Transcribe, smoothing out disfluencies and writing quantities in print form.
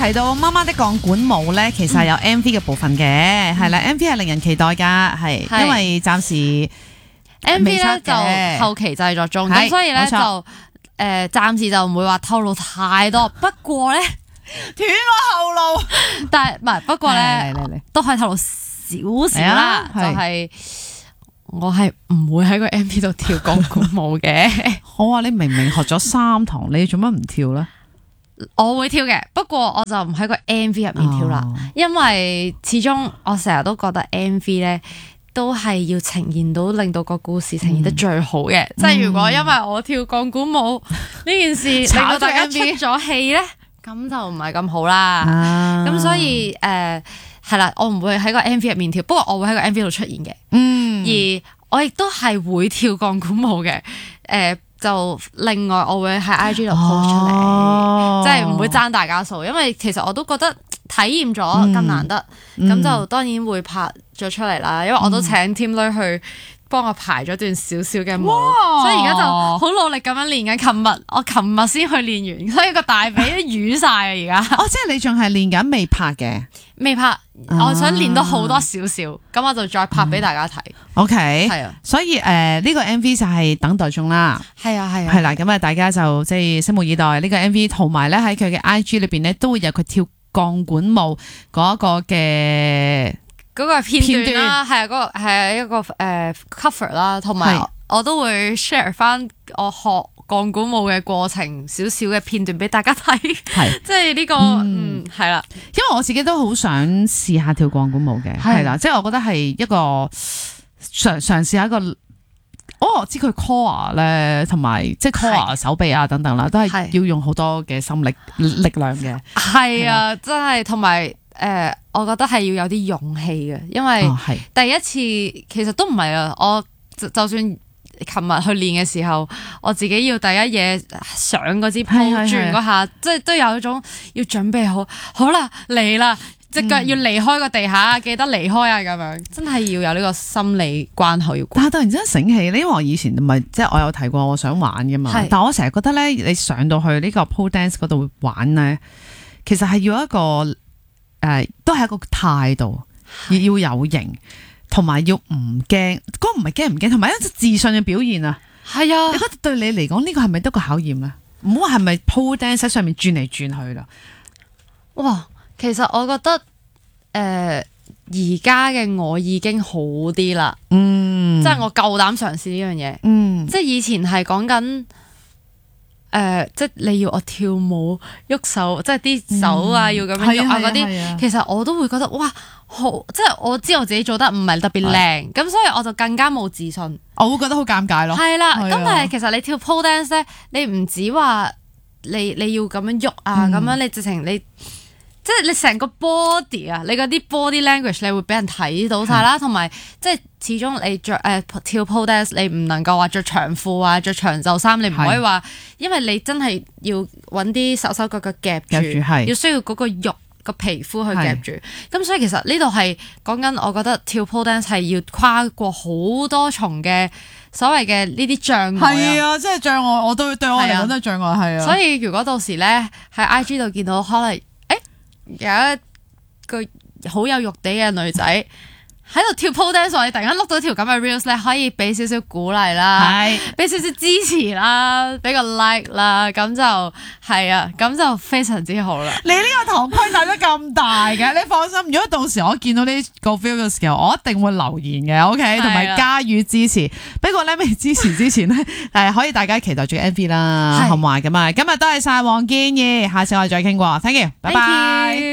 提到媽媽的鋼管舞咧，其實係有 MV 嘅部分嘅，係啦，MV 係令人期待㗎，係因為暫時 MV 咧就後期製作中，咁所以咧就暫時就唔會話透露太多。不過咧斷我後路， 但係唔係，不過咧都可以透露少少啦，就係我係唔會喺個 MV 度跳鋼管舞嘅。 好啊，你明明學咗3堂，你做乜唔跳咧？ 我會跳嘅，不過我就唔喺個 MV 入面跳啦，因為始終我成日都覺得 MV 咧都係要呈現到令到個故事呈現得最好嘅。即係如果因為我跳鋼管舞呢件事令到大家出咗戲咧，咁就唔係咁好啦。咁所以係啦，我唔會喺個 MV 入面跳，不過我會喺個 MV 度出現嘅。而我亦都係會跳鋼管舞嘅。就另外我會喺 IG 度 post 出嚟，即係唔會爭大家數，因為其實我都覺得體驗咗咁難得，咁就當然會拍咗出嚟啦。因為我都請 team 女去幫我排咗段少少嘅舞，所以而家就好努力咁樣練緊。我琴日先去練完，所以個大髀都瘀晒啊！而家即係你仲係練緊未拍嘅？ 未拍，我想練到好多少少，咁我就再拍俾大家睇。 OK， 係啊， 所以呢個 MV 就係等待中啦。 係啊， 係啦，咁啊大家就即係拭目以待呢個 MV，同埋咧喺佢嘅 IG 裏邊咧都會有佢跳鋼管舞嗰一個嘅嗰個片段啦，係啊，嗰個係一個cover 啦，同埋我都會 share 翻我學鋼管舞嘅過程少少嘅片段俾大家睇，係即係呢個係啦， 因為我自己都好想試下跳鋼管舞嘅，係啦，即係我覺得係一個嘗試下一個，我知佢 core 咧，同埋即係 core 手臂啊等等啦，都係要用好多嘅心力量嘅，係啊，真係同埋我覺得係要有啲勇氣嘅，因為第一次其實都唔係啊，我就算琴日去練嘅時候，我自己要第一嘢上嗰支鋪轉嗰下，即係都有一種要準備好啦嚟啦，隻腳要離開個地下，記得離開啊咁樣，真係要有呢個心理關口要過。 但係突然之間醒起，因為我以前唔係即係我有提過我想玩㗎嘛，但我成日覺得咧，你上到去呢個 pole dance 嗰度玩咧，其實係要一個都係一個態度，要有型。同埋要唔驚，嗰個唔係驚唔驚，同埋一種自信嘅表現啊！係啊，你覺得對你嚟講呢個係咪得個考驗咧？唔好話係咪 pole dance 喺上面轉嚟轉去啦？ 哇，其實我覺得而家嘅我已經好啲啦，即係我夠膽嘗試呢樣嘢，即係以前係講緊。即係你要我跳舞喐手，即係啲手啊要咁樣喐啊嗰啲，其實我都會覺得哇，好即係我知我自己做得唔係特別靚，咁所以我就更加冇自信， 我會覺得好尷尬咯。係啦，咁但係其實你跳 pole dance 咧，你唔止話你要咁樣喐啊，咁樣你直情你即係你成個 body 啊，你嗰啲 body language 你會俾人睇到晒啦，同埋即係始終你着跳 pole dance 你唔能夠話着長褲啊，着長袖衫，你唔可以話，因為你真係要揾啲手手腳腳夾住，要需要嗰個肉個皮膚去夾住，咁所以其實呢度係講緊，我覺得跳 pole dance 係要跨過好多重嘅所謂嘅呢啲障礙。係啊，即係障礙，我都對我嚟講都係障礙，係啊。所以如果到時咧喺 IG 度見到可能有一個好有肉地嘅女仔喺度跳 pole dance，你突然間碌到條咁嘅 reels 咧，可以俾少少鼓勵啦，俾少少支持啦，俾個 like 啦，咁就係啊，咁就非常之好啦。你呢個頭盔戴得咁大嘅，你放心，如果到時我見到呢個 video 嘅時候，我一定會留言嘅 ，OK， 同埋加予支持。不過咧，未支持之前咧，可以大家期待住 MV 啦，好唔好咁啊？今日多謝晒黃建義，下次我哋再傾過 ，thank you，拜拜。